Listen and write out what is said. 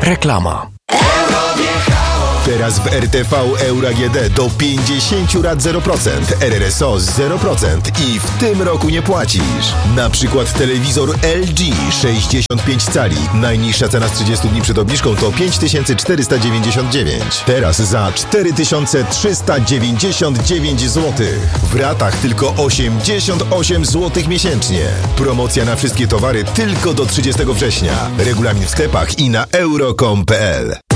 Reklama. Teraz w RTV Euro AGD do 50 rat 0%, RRSO 0% i w tym roku nie płacisz. Na przykład telewizor LG 65 cali. Najniższa cena z 30 dni przed obniżką to 5499. Teraz za 4399 zł. W ratach tylko 88 zł miesięcznie. Promocja na wszystkie towary tylko do 30 września. Regulamin w sklepach i na euro.com.pl.